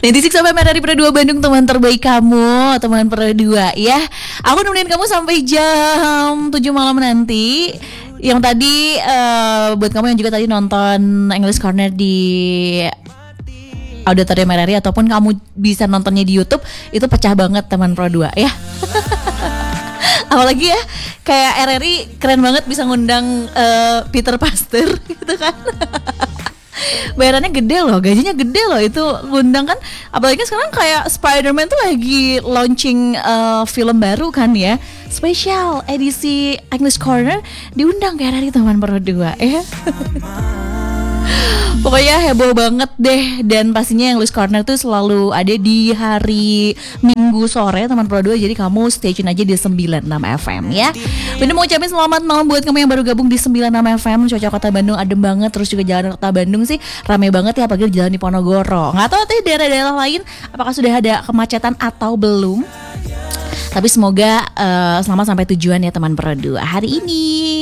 96 sampai dari Pro 2 Bandung, teman terbaik kamu, teman Pro 2 ya. Aku nemenin kamu sampai jam 7 malam nanti. Yang tadi buat kamu yang juga tadi nonton English Corner di Auditorium RRI ataupun kamu bisa nontonnya di YouTube, itu pecah banget teman Pro 2 ya. Apalagi ya, kayak RRI keren banget bisa ngundang Peter Pasteur gitu kan. Bayarannya gede loh, gajinya gede loh itu ngundang kan. Apalagi sekarang kayak Spider-Man tuh lagi launching film baru kan ya, spesial edisi English Corner, diundang kayak RRI teman Pro 2 ya. Pokoknya heboh banget deh. Dan pastinya English Corner tuh selalu ada di hari Minggu sore teman Pro 2. Jadi kamu stay tune aja di 96 FM ya. Bener mau ucapin selamat malam buat kamu yang baru gabung di 96 FM. Cuaca kota Bandung adem banget. Terus juga jalan kota Bandung sih rame banget ya, apalagi di jalan di Ponorogo. Gak tahu tuh daerah-daerah lain apakah sudah ada kemacetan atau belum. Tapi semoga selamat sampai tujuan ya teman Pro 2 hari ini.